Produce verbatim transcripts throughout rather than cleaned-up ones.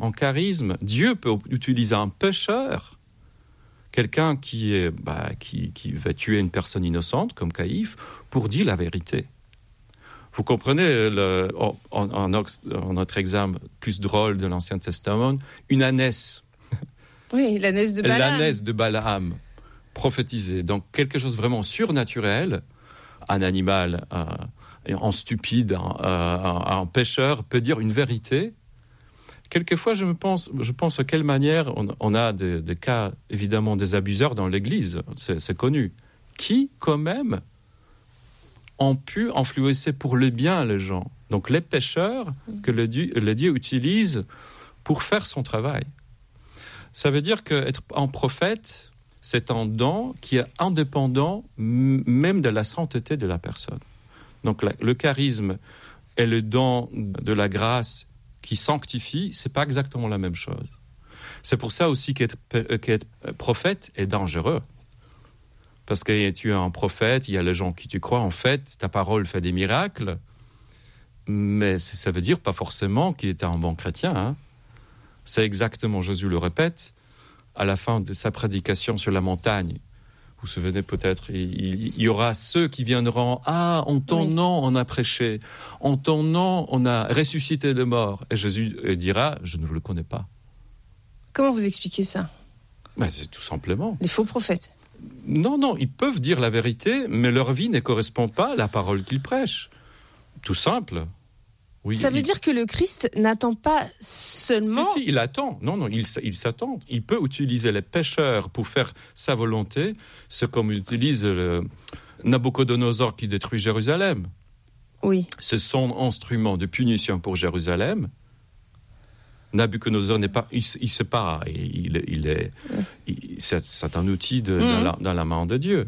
en charisme, Dieu peut utiliser un pécheur, quelqu'un qui, est, bah, qui, qui va tuer une personne innocente, comme Caïphe, pour dire la vérité. Vous comprenez, le, en, en, en notre exemple plus drôle de l'Ancien Testament, une ânesse. Oui, l'ânesse de Balaam. L'ânesse de Balaam, prophétisée. Donc quelque chose vraiment surnaturel, un animal, euh, un stupide, un, un, un pécheur peut dire une vérité. Quelquefois, je me pense, je pense à quelle manière on, on a des, des cas, évidemment, des abuseurs dans l'Église, c'est, c'est connu, qui, quand même, ont pu influencer pour le bien les gens. Donc, les pécheurs que le Dieu, le Dieu utilise pour faire son travail. Ça veut dire qu'être un prophète, c'est un don qui est indépendant m- même de la sainteté de la personne. Donc, la, le charisme et le don de la grâce qui sanctifie, c'est pas exactement la même chose. C'est pour ça aussi qu'être, qu'être prophète est dangereux. Parce que tu es un prophète, il y a les gens qui tu crois, en fait, ta parole fait des miracles, mais ça veut dire pas forcément qu'il était un bon chrétien. Hein. C'est exactement, Jésus le répète, à la fin de sa prédication sur la montagne. Vous vous souvenez peut-être, il, il y aura ceux qui viendront « Ah, en ton oui. nom, on a prêché. En ton nom, on a ressuscité de morts. » Et Jésus dira « Je ne vous le connais pas. » Comment vous expliquez ça ? Ben, c'est tout simplement. Les faux prophètes. Non, non, ils peuvent dire la vérité, mais leur vie ne correspond pas à la parole qu'ils prêchent. Tout simple. Oui, ça veut il... dire que le Christ n'attend pas seulement... Si, si, il attend. Non, non, il, il s'attend. Il peut utiliser les pécheurs pour faire sa volonté. C'est comme utilise le Nabucodonosor qui détruit Jérusalem. Oui. C'est son instrument de punition pour Jérusalem. Nabucodonosor n'est pas... Il ne sait pas. Il, il est, il, c'est, c'est un outil de, mmh. dans, la, dans la main de Dieu.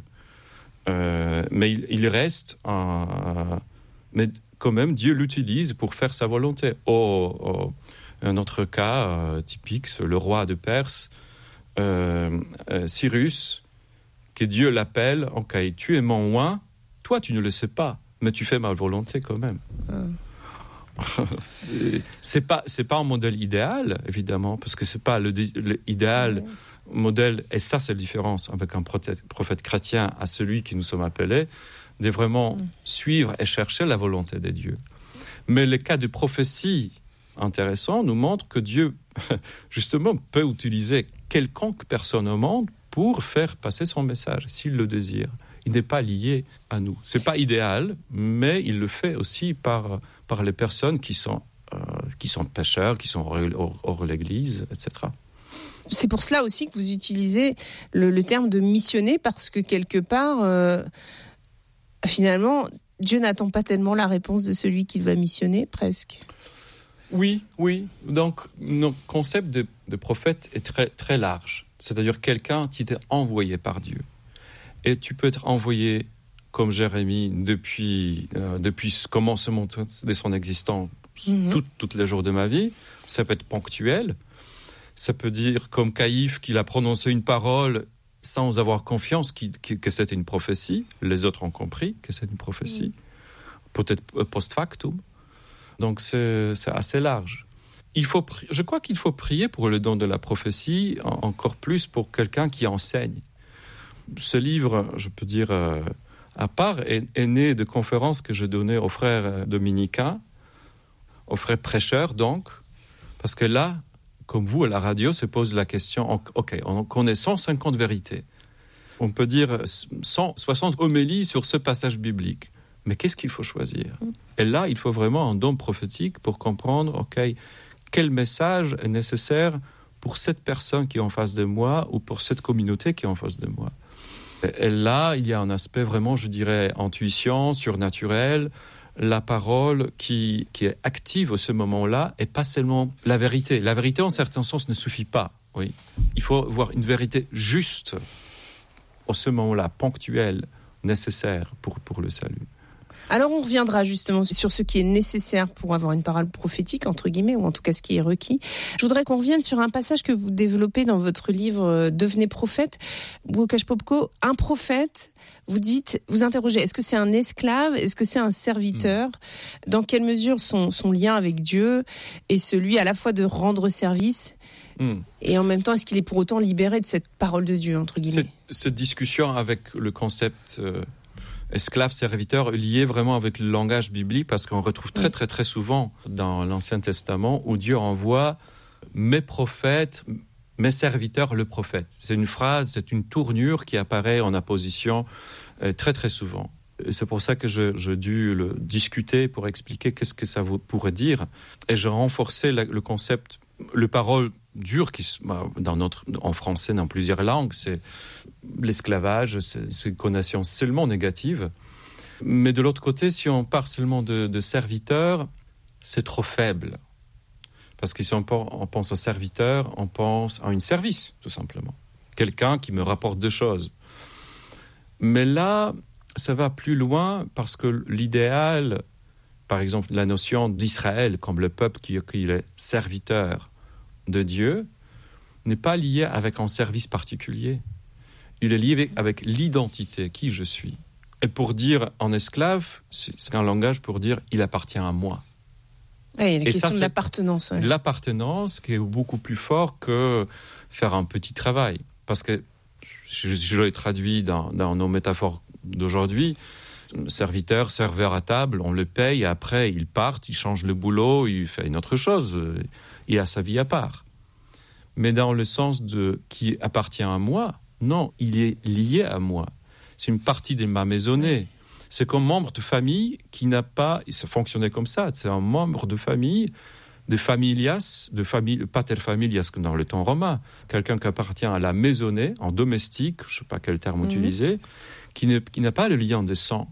Euh, mais il, il reste un... Mais, quand même, Dieu l'utilise pour faire sa volonté. Oh, oh. Un autre cas euh, typique, c'est le roi de Perse, euh, euh, Cyrus, que Dieu l'appelle, « Ok, tu es mon oint, toi tu ne le sais pas, mais tu fais ma volonté quand même. Hum. » c'est pas, c'est pas un modèle idéal, évidemment, parce que c'est pas le, le idéal hum. modèle, et ça c'est la différence avec un prophète, prophète chrétien à celui qui nous sommes appelés, de vraiment mmh. suivre et chercher la volonté de Dieu. Mais les cas de prophétie intéressants nous montrent que Dieu, justement, peut utiliser quelconque personne au monde pour faire passer son message, s'il le désire. Il n'est pas lié à nous. Ce n'est pas idéal, mais il le fait aussi par, par les personnes qui sont, euh, qui sont pécheurs, qui sont hors, hors, hors l'Église, et cetera. C'est pour cela aussi que vous utilisez le, le terme de missionner, parce que quelque part... Euh... Finalement, Dieu n'attend pas tellement la réponse de celui qu'il va missionner, presque. Oui, oui. Donc, notre concept de, de prophète est très, très large. C'est-à-dire quelqu'un qui est envoyé par Dieu. Et tu peux être envoyé, comme Jérémie, depuis, euh, depuis le commencement de son existence, mm-hmm. tout, tous les jours de ma vie. Ça peut être ponctuel. Ça peut dire, comme Caïphe, qu'il a prononcé une parole sans avoir confiance qui, qui, que c'était une prophétie. Les autres ont compris que c'est une prophétie. Mmh. Peut-être post factum. Donc, c'est, c'est assez large. Il faut, je crois qu'il faut prier pour le don de la prophétie, encore plus pour quelqu'un qui enseigne. Ce livre, je peux dire, euh, à part, est, est né de conférences que je donnais aux frères dominicains, aux frères prêcheurs, donc, parce que là, comme vous, à la radio, se pose la question, OK, on connaît cent cinquante vérités. On peut dire cent soixante homélies sur ce passage biblique. Mais qu'est-ce qu'il faut choisir ? Et là, il faut vraiment un don prophétique pour comprendre, OK, quel message est nécessaire pour cette personne qui est en face de moi ou pour cette communauté qui est en face de moi. Et là, il y a un aspect vraiment, je dirais, intuition, surnaturel, la parole qui, qui est active à ce moment-là et pas seulement la vérité. La vérité, en certain sens, ne suffit pas. Oui. Il faut avoir une vérité juste, à ce moment-là, ponctuelle, nécessaire pour, pour le salut. Alors on reviendra justement sur ce qui est nécessaire pour avoir une parole prophétique, entre guillemets, ou en tout cas ce qui est requis. Je voudrais qu'on revienne sur un passage que vous développez dans votre livre « Devenez prophète ». Łukasz Popko, un prophète, vous dites, vous interrogez, est-ce que c'est un esclave ? Est-ce que c'est un serviteur ? mmh. Dans quelle mesure son, son lien avec Dieu est celui à la fois de rendre service mmh. et en même temps, est-ce qu'il est pour autant libéré de cette parole de Dieu, entre guillemets ? Cette, cette discussion avec le concept... Euh... esclave, serviteur, lié vraiment avec le langage biblique, parce qu'on retrouve très, très, très souvent dans l'Ancien Testament où Dieu envoie mes prophètes, mes serviteurs, le prophète. C'est une phrase, c'est une tournure qui apparaît en apposition euh, très, très souvent. Et c'est pour ça que je, je dû le discuter pour expliquer qu'est-ce que ça pourrait dire. Et j'ai renforcé la, le concept, le parole dure qui, dans notre, en français, dans plusieurs langues, c'est l'esclavage, c'est, c'est une connotation seulement négative. Mais de l'autre côté, si on parle seulement de, de serviteurs, c'est trop faible. Parce que si on, on pense au serviteur, on pense à un service, tout simplement. Quelqu'un qui me rapporte deux choses. Mais là, ça va plus loin parce que l'idéal, par exemple, la notion d'Israël comme le peuple qui, qui est serviteur de Dieu, n'est pas lié avec un service particulier. Il est lié avec, avec l'identité, qui je suis. Et pour dire en esclave, c'est un langage pour dire il appartient à moi. Oui, il y a la question ça, de l'appartenance. Ouais. L'appartenance qui est beaucoup plus fort que faire un petit travail. Parce que, je, je l'ai traduit dans, dans nos métaphores d'aujourd'hui, serviteur, serveur à table, on le paye, et après il part, il change le boulot, il fait une autre chose, il a sa vie à part. Mais dans le sens de qui appartient à moi, non, il est lié à moi. C'est une partie de ma maisonnée. C'est comme membre de famille qui n'a pas... Ça fonctionnait comme ça. C'est un membre de famille, de familias, de famille, pater familias, dans le temps romain. Quelqu'un qui appartient à la maisonnée, en domestique, je ne sais pas quel terme mmh. utiliser, qui, ne, qui n'a pas le lien de sang.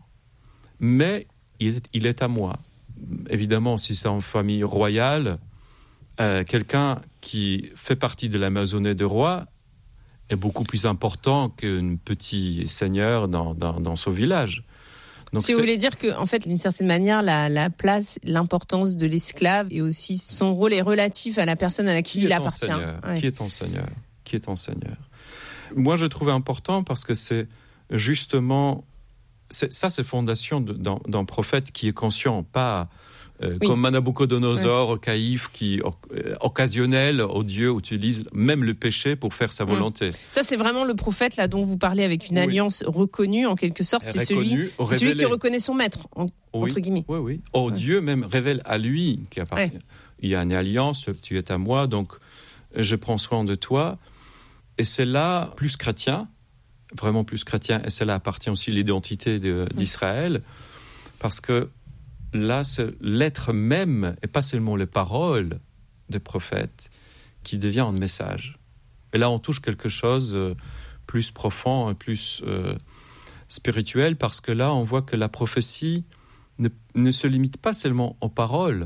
Mais il est, il est à moi. Évidemment, si c'est en famille royale, euh, quelqu'un qui fait partie de la maisonnée de roi est beaucoup plus important qu'un petit seigneur dans, dans, dans son village. Donc si vous voulez dire que, en fait, d'une certaine manière, la, la place, l'importance de l'esclave et aussi son rôle est relatif à la personne à laquelle il appartient. Ouais. Qui est ton Seigneur ? Qui est ton Seigneur ? Moi, je trouve important parce que c'est justement... C'est, ça, c'est fondation de, d'un, d'un prophète qui est conscient, pas euh, oui. comme Nabucodonosor, oui. Caïphe, qui euh, occasionnel au Dieu utilise même le péché pour faire sa volonté. Mmh. Ça, c'est vraiment le prophète là dont vous parlez avec une oui. alliance reconnue en quelque sorte. C'est celui, c'est celui qui reconnaît son maître en, oui. entre guillemets. Oui, oui. Oh, oui. Dieu même révèle à lui qui appartient. Ouais. Il y a une alliance, tu es à moi, donc je prends soin de toi. Et c'est là plus chrétien. Vraiment plus chrétien, et cela appartient aussi à l'identité de, d'Israël, parce que là, c'est l'être même, et pas seulement les paroles des prophètes, qui devient un message. Et là, on touche quelque chose de plus profond, plus euh, spirituel, parce que là, on voit que la prophétie ne, ne se limite pas seulement aux paroles,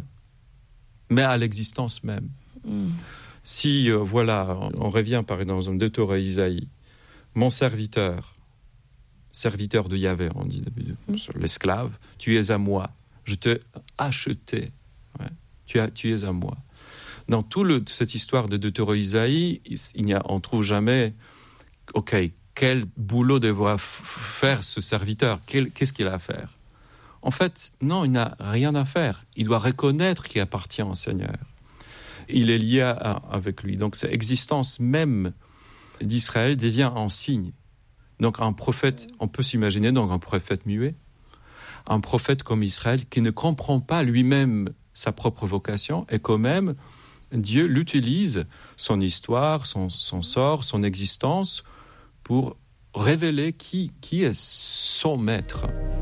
mais à l'existence même. Mm. Si, euh, voilà, on revient par exemple dans un deux Torah Isaïe, mon serviteur, serviteur de Yahvé, on dit mmh. l'esclave, tu es à moi, je t'ai acheté, ouais. tu, as, tu es à moi. Dans toute cette histoire de Deutéro Isaïe, il n'y a, on ne trouve jamais, ok, quel boulot devra f- faire ce serviteur, quel, qu'est-ce qu'il a à faire ? En fait, non, il n'a rien à faire, il doit reconnaître qu'il appartient au Seigneur. Il est lié à, à, avec lui, donc cette existence même d'Israël devient un signe. Donc un prophète, on peut s'imaginer donc un prophète muet, un prophète comme Israël qui ne comprend pas lui-même sa propre vocation et quand même Dieu l'utilise, son histoire, son, son sort, son existence pour révéler qui, qui est son maître.